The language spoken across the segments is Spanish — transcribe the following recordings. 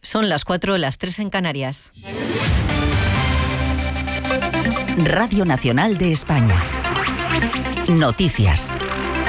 Son las 4, las 3 en Canarias. Radio Nacional de España. Noticias.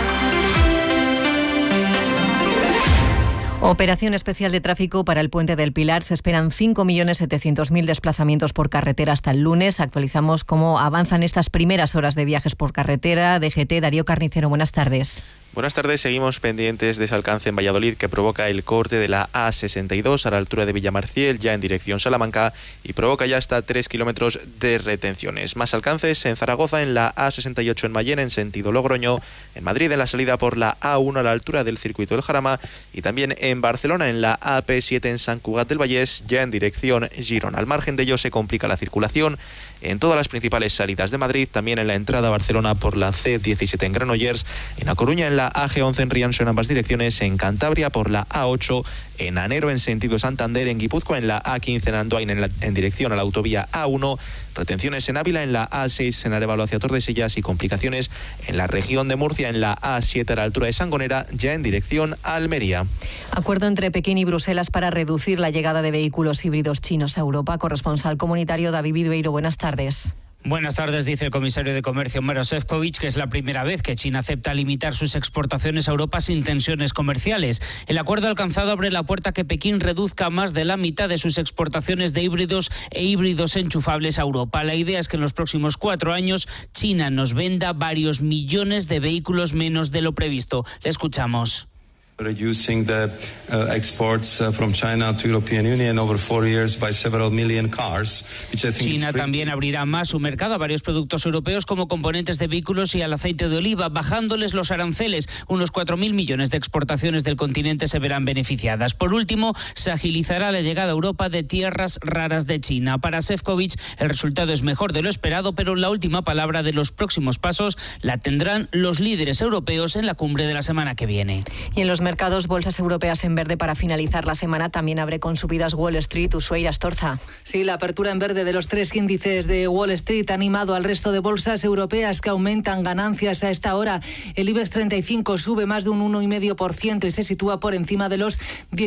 Operación especial de tráfico para el Puente del Pilar. Se esperan 5.700.000 desplazamientos por carretera hasta el lunes. Actualizamos cómo avanzan estas primeras horas de viajes por carretera. DGT, Darío Carnicero, buenas tardes. Buenas tardes, seguimos pendientes de ese alcance en Valladolid que provoca el corte de la A62 a la altura de Villamarciel, ya en dirección Salamanca, y provoca ya hasta 3 kilómetros de retenciones. Más alcances en Zaragoza, en la A68 en Mayén, en sentido Logroño, en Madrid, en la salida por la A1 a la altura del circuito del Jarama, y también en Barcelona, en la AP7 en Sant Cugat del Vallès, ya en dirección Girona. Al margen de ello se complica la circulación en todas las principales salidas de Madrid, también en la entrada a Barcelona por la C17 en Granollers, en A Coruña, en la AG11 en Rianxo en ambas direcciones, en Cantabria por la A8, en Anero en sentido Santander, en Guipúzcoa en la A15 en Andoain en dirección a la autovía A1, retenciones en Ávila en la A6 en Arévalo hacia Tordesillas y complicaciones en la región de Murcia en la A7 a la altura de Sangonera, ya en dirección a Almería. Acuerdo entre Pekín y Bruselas para reducir la llegada de vehículos híbridos chinos a Europa. Corresponsal comunitario David Vidueiro, buenas tardes. Buenas tardes, dice el comisario de Comercio Maroš Šefčovič, que es la primera vez que China acepta limitar sus exportaciones a Europa sin tensiones comerciales. El acuerdo alcanzado abre la puerta a que Pekín reduzca más de la mitad de sus exportaciones de híbridos e híbridos enchufables a Europa. La idea es que en los próximos 4 años China nos venda varios millones de vehículos menos de lo previsto. Le escuchamos. Reducing the exports from China to European Union over 4 years by several million cars, which I think China también abrirá más su mercado a varios productos europeos como componentes de vehículos y al aceite de oliva, bajándoles los aranceles. Unos 4.000 millones de exportaciones del continente se verán beneficiadas. Por último, se agilizará la llegada a Europa de tierras raras de China. Para Šefčovič, el resultado es mejor de lo esperado, pero la última palabra de los próximos pasos la tendrán los líderes europeos en la cumbre de la semana que viene. Y en los mercados, bolsas europeas en verde para finalizar la semana. También abre con subidas Wall Street. Ushuaira Astorza. Sí, la apertura en verde de los 3 índices de Wall Street ha animado al resto de bolsas europeas que aumentan ganancias a esta hora. El IBEX 35 sube más de un 1,5% y se sitúa por encima de los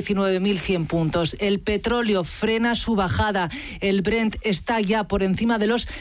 19.100 puntos. El petróleo frena su bajada. El Brent está ya por encima de los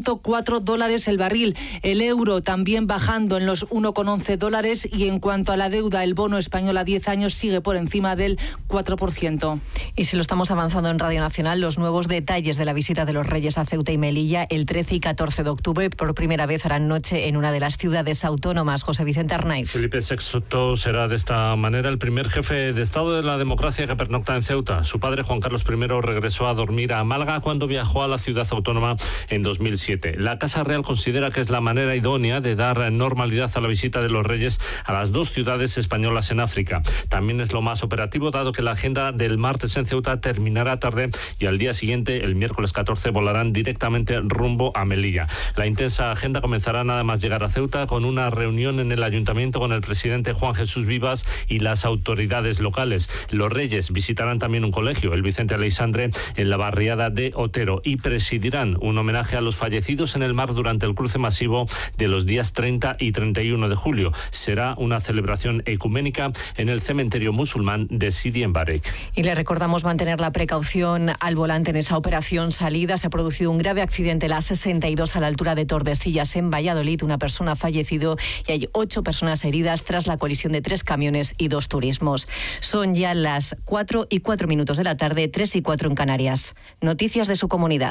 $104 el barril. El euro también bajando en los $1,11 y en cuanto a la deuda, el bono español a 10 años sigue por encima del 4%. Y si lo estamos avanzando en Radio Nacional, los nuevos detalles de la visita de los Reyes a Ceuta y Melilla el 13 y 14 de octubre. Por primera vez harán noche en una de las ciudades autónomas. José Vicente Arnaiz. Felipe VI será de esta manera el primer jefe de Estado de la democracia que pernocta en Ceuta. Su padre, Juan Carlos I, regresó a dormir a Málaga cuando viajó a la ciudad autónoma en 2007. La Casa Real considera que es la manera idónea de dar normalidad a la visita de los Reyes a las 2 ciudades españolas en África. También es lo más operativo, dado que la agenda del martes en Ceuta terminará tarde y al día siguiente, el miércoles 14, volarán directamente rumbo a Melilla. La intensa agenda comenzará nada más llegar a Ceuta con una reunión en el ayuntamiento con el presidente Juan Jesús Vivas y las autoridades locales. Los Reyes visitarán también un colegio, el Vicente Aleixandre, en la barriada de Otero, y presidirán un homenaje a los fallecidos en el mar durante el cruce masivo de los días 30 y 31 de julio. Será una celebración ecuménica en el cementerio musulmán de Sidi en Barek. Y le recordamos mantener la precaución al volante en esa operación salida. Se ha producido un grave accidente en la A62 a la altura de Tordesillas en Valladolid. Una persona ha fallecido y hay 8 personas heridas tras la colisión de 3 camiones y 2 turismos. Son ya las 4:04 de la tarde, 3:04 en Canarias. Noticias de su comunidad.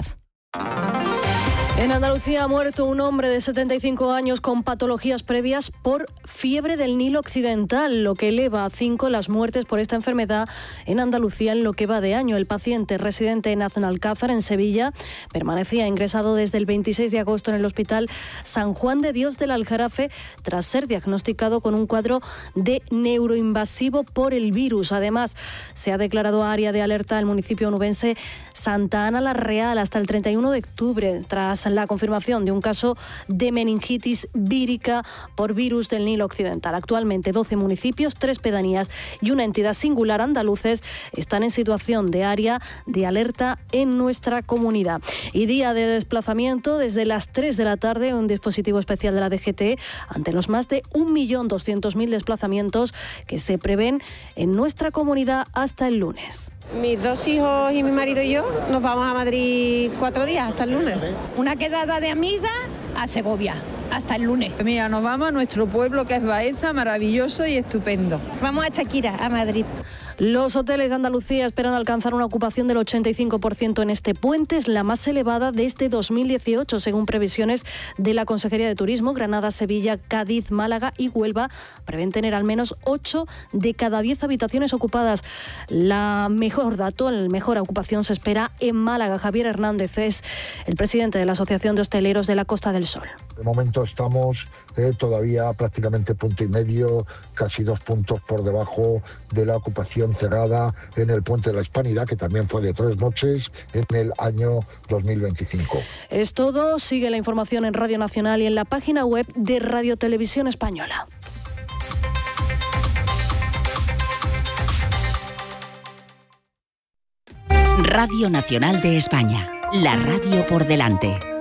En Andalucía ha muerto un hombre de 75 años con patologías previas por fiebre del Nilo Occidental, lo que eleva a 5 las muertes por esta enfermedad en Andalucía en lo que va de año. El paciente, residente en Aznalcázar, en Sevilla, permanecía ingresado desde el 26 de agosto en el Hospital San Juan de Dios del Aljarafe tras ser diagnosticado con un cuadro de neuroinvasivo por el virus. Además, se ha declarado área de alerta el municipio onubense Santa Ana la Real hasta el 31 de octubre, tras la confirmación de un caso de meningitis vírica por virus del Nilo Occidental. Actualmente 12 municipios, 3 pedanías y una entidad singular andaluces están en situación de área de alerta en nuestra comunidad. Y día de desplazamiento desde las 3 de la tarde, un dispositivo especial de la DGT ante los más de 1.200.000 desplazamientos que se prevén en nuestra comunidad hasta el lunes. Mis 2 hijos y mi marido y yo nos vamos a Madrid 4 días, hasta el lunes. Una quedada de amigas a Segovia, hasta el lunes. Mira, nos vamos a nuestro pueblo que es Baeza, maravilloso y estupendo. Vamos a Shakira, a Madrid. Los hoteles de Andalucía esperan alcanzar una ocupación del 85% en este puente. Es la más elevada desde 2018, según previsiones de la Consejería de Turismo. Granada, Sevilla, Cádiz, Málaga y Huelva prevén tener al menos 8 de cada 10 habitaciones ocupadas. La mejor ocupación se espera en Málaga. Javier Hernández es el presidente de la Asociación de Hosteleros de la Costa del Sol. De momento estamos todavía prácticamente punto y medio, casi 2 puntos por debajo de la ocupación cerrada en el Puente de la Hispanidad, que también fue de 3 noches en el año 2025. Es todo. Sigue la información en Radio Nacional y en la página web de Radio Televisión Española. Radio Nacional de España, la radio por delante.